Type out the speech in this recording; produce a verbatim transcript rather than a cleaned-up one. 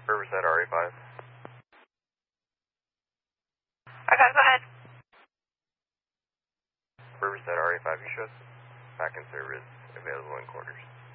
Riverside R A five. Okay, go ahead. Riverside R A five, you show us back in service, available in quarters.